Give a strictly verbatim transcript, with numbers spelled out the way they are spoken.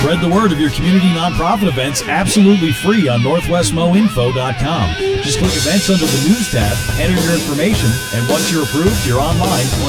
Spread the word of your community nonprofit events absolutely free on northwest mo info dot com. Just click events under the news tab, enter your information, and once you're approved, you're online